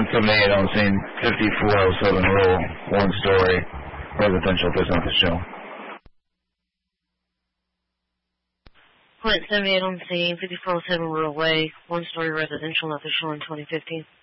178 on scene, 5407 Rural, one-story residential, if there's not to show. .78 on scene, 5407 Rural Way, one-story residential, not to show in 2015.